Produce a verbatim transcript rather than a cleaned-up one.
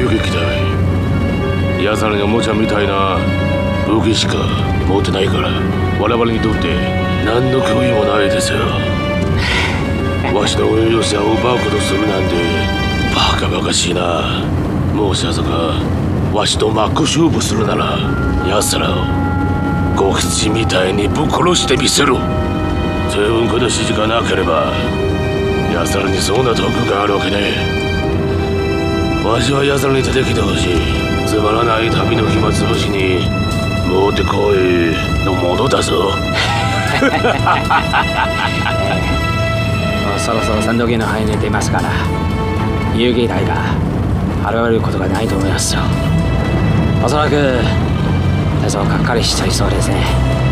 遊撃隊。奴らにおもちゃみたいな武器しか持ってないから、我々にとって何の脅威もないですよ。わしの運用者を奪うことするなんてバカバカしいな。もしあそこわしと真っ向勝負するなら、奴らをゴキチみたいにぶっ殺してみせろ。帝雲家の指示がなければ奴らにそんな毒があるわけねえ。わしは奴らに出てきてほしい。つまらない旅の暇つぶしにもってこいのものだぞ。 もうそろそろ三度家の範囲に出ますから、遊撃隊が現れることがないと思いますよ。おそらく手相がっかりしちゃいそうですね。